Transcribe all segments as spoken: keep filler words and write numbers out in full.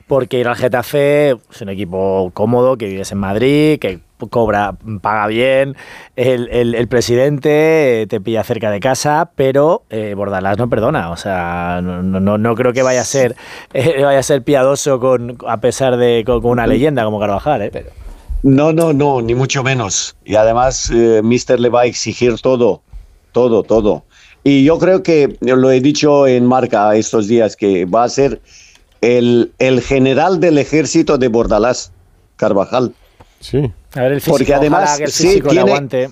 porque ir al Getafe es un equipo cómodo, que vives en Madrid, que cobra, paga bien, el, el, el presidente te pilla cerca de casa, pero eh, Bordalás no perdona, o sea, no, no, no creo que vaya a ser eh, vaya a ser piadoso con a pesar de con, con una leyenda como Carvajal, ¿eh? Pero... No, no, no, ni mucho menos. Y además, eh, Mister le va a exigir todo, todo, todo. Y yo creo que, lo he dicho en Marca estos días, que va a ser el, el general del ejército de Bordalás, Carvajal. Sí. A ver el físico, porque además, que el físico sí, le tiene, aguante.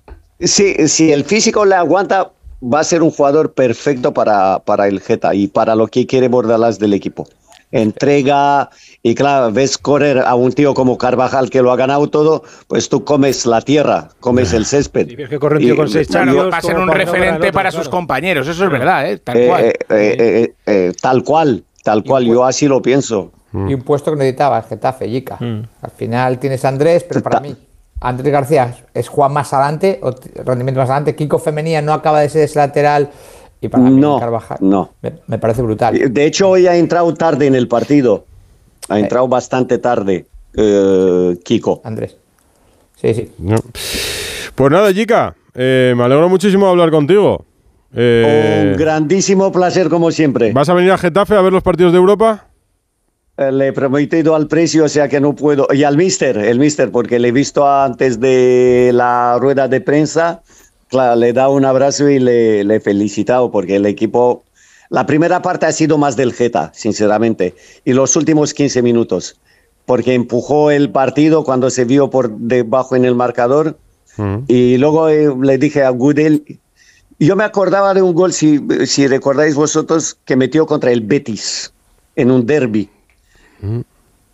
Sí, si el físico le aguanta, va a ser un jugador perfecto para, para el Geta y para lo que quiere Bordalás del equipo. Entrega, y claro, ves correr a un tío como Carvajal que lo ha ganado todo, pues tú comes la tierra, comes el césped. Y ves que corre un tío con seis Champions, va a ser un referente para sus compañeros, eso es verdad, ¿eh? Tal eh, cual. Eh, eh, eh, eh, tal cual, tal cual, yo así lo pienso. Y un puesto que necesitaba el Getafe, Yica. Mm. Al final tienes a Andrés, pero para mí Andrés García es Juan más adelante, o rendimiento más adelante. Kiko Femenía no acaba de ser ese lateral. Y para mí no, Carvajal no. Me, me parece brutal. De hecho, hoy ha entrado tarde en el partido. Ha entrado eh. bastante tarde, eh, Kiko. Andrés. Sí, sí. No. Pues nada, Yica, eh, me alegro muchísimo de hablar contigo. Eh, Un grandísimo placer, como siempre. ¿Vas a venir a Getafe a ver los partidos de Europa? Le he prometido al precio, o sea que no puedo. Y al mister, el mister, porque le he visto antes de la rueda de prensa. Claro, le he dado un abrazo y le, le he felicitado, porque el equipo... La primera parte ha sido más del Geta, sinceramente. Y los últimos quince minutos. Porque empujó el partido cuando se vio por debajo en el marcador. Uh-huh. Y luego eh, le dije a Gudel... Yo me acordaba de un gol, si, si recordáis vosotros, que metió contra el Betis en un derbi. Uh-huh.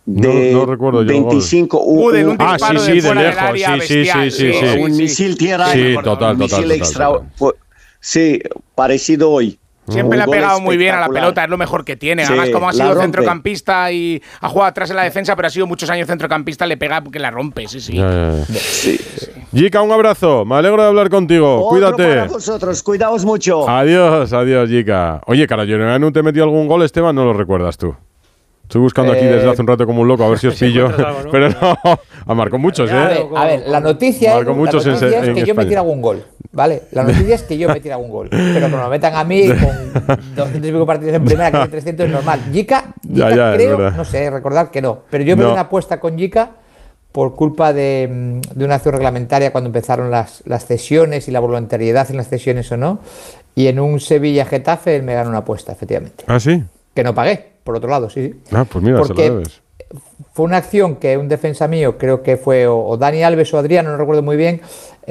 De no, no recuerdo yo veinticinco uh, un ah, sí, sí, de, de lejos, área, sí, sí, sí, sí, sí, un sí. misil tierra, sí, total, un misil total, extra, total, total. sí, parecido hoy. Siempre le ha pegado muy bien a la pelota, es lo mejor que tiene. Sí, además, como ha sido centrocampista y ha jugado atrás en la defensa, pero ha sido muchos años centrocampista, le pega porque la rompe, sí, sí. Ya, ya, ya. sí. Yica, un abrazo, me alegro de hablar contigo. Otro Cuídate. Para vosotros, cuidaos mucho. Adiós, adiós, Yica. Oye, Carayoneanu, ¿te metió algún gol, Esteban? No lo recuerdas tú. Estoy buscando aquí desde hace un rato como un loco a ver si os pillo. Algo, ¿no? Pero no, ha marcado muchos, ¿eh? A ver, a ver la noticia, es, la noticia en, es en que yo me tire algún gol, ¿vale? La noticia es que yo me tire algún gol. Pero que me lo metan a mí con doscientos y pico partidos en primera, que hay trescientos es normal. Yica, Yica ya, ya, creo, no sé, recordar que no. Pero yo me no. di una apuesta con Yica por culpa de, de una acción reglamentaria cuando empezaron las, las cesiones y la voluntariedad en las cesiones o no. Y en un Sevilla-Getafe él me ganó una apuesta, efectivamente. ¿Ah, sí? Que no pagué. Por otro lado, sí, sí. Ah, pues mira, porque se lo debes. Fue una acción que un defensa mío, creo que fue o, o Dani Alves o Adriano, no recuerdo muy bien,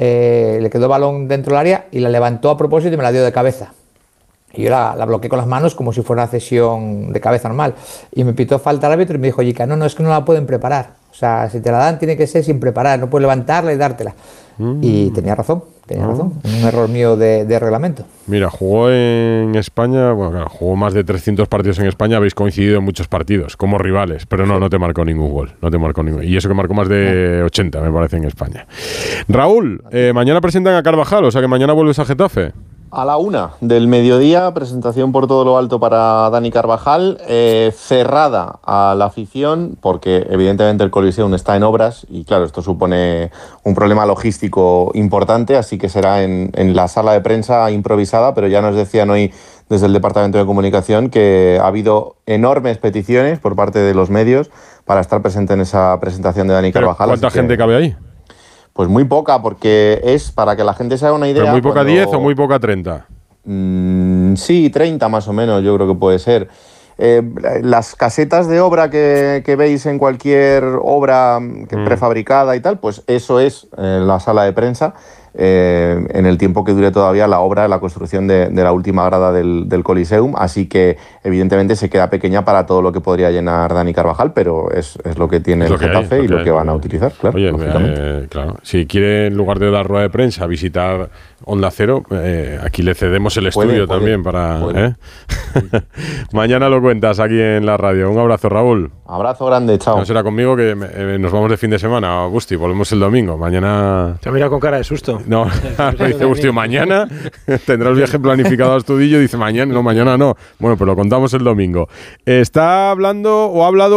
eh, le quedó balón dentro del área y la levantó a propósito y me la dio de cabeza. Y yo la, la bloqueé con las manos como si fuera una cesión de cabeza normal. Y me pitó falta al árbitro y me dijo, Yica, no, no, es que no la pueden preparar. O sea, si te la dan tiene que ser sin preparar, no puedes levantarla y dártela. Mm. Y tenía razón, tenía oh. razón. Un error mío de, de reglamento. Mira, jugó en España, bueno, claro, jugó más de trescientos partidos en España, habéis coincidido en muchos partidos, como rivales, pero no, sí. no te marcó ningún gol, no te marcó ningún. Y eso que marcó más de ochenta, me parece, en España. Raúl, eh, mañana presentan a Carvajal, o sea que mañana vuelves a Getafe. A la una del mediodía, presentación por todo lo alto para Dani Carvajal, eh, cerrada a la afición, porque evidentemente el Coliseum está en obras y claro, esto supone un problema logístico importante, así que será en, en la sala de prensa improvisada, pero ya nos decían hoy desde el Departamento de Comunicación que ha habido enormes peticiones por parte de los medios para estar presente en esa presentación de Dani Carvajal. ¿Cuánta gente cabe ahí? Pues muy poca, porque es para que la gente se haga una idea. ¿Pero muy poca cuando... diez o muy poca treinta? Mm, sí, treinta más o menos, yo creo que puede ser. Eh, las casetas de obra que, que veis en cualquier obra que mm. prefabricada y tal, pues eso es eh, la sala de prensa. Eh, en el tiempo que dure todavía la obra, la construcción de, de la última grada del, del Coliseum, así que evidentemente se queda pequeña para todo lo que podría llenar Dani Carvajal, pero es, es lo que tiene es el Getafe hay, y lo que, que van a utilizar, claro. Oye, eh, claro, si quiere en lugar de dar rueda de prensa visitar Onda Cero, eh, aquí le cedemos el puede, estudio puede, también para... ¿eh? Mañana lo cuentas aquí en la radio. Un abrazo, Raúl. Abrazo grande, chao. No será conmigo que eh, nos vamos de fin de semana, Gusti, volvemos el domingo. Mañana... Te mira con cara de susto. No, dice Gusti, mañana tendrá el viaje planificado a Astudillo, dice mañana, no, mañana no. Bueno, pues lo contamos el domingo. Está hablando o ha hablado